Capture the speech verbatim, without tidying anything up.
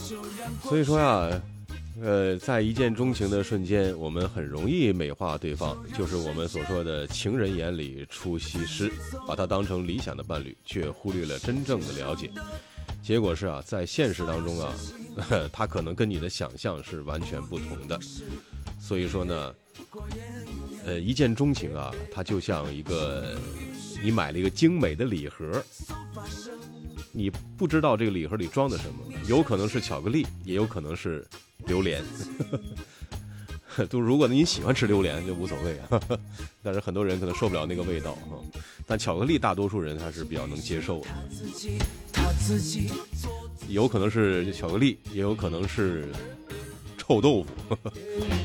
所以说呀，呃，在一见钟情的瞬间，我们很容易美化对方，就是我们所说的情人眼里出西施，把他当成理想的伴侣，却忽略了真正的了解。结果是啊，在现实当中啊，他可能跟你的想象是完全不同的。所以说呢，呃，一见钟情啊，它就像一个你买了一个精美的礼盒，你不知道这个礼盒里装的什么，有可能是巧克力，也有可能是榴莲。都如果你喜欢吃榴莲就无所谓啊，但是很多人可能受不了那个味道啊。但巧克力大多数人还是比较能接受的。有可能是巧克力，也有可能是臭豆腐。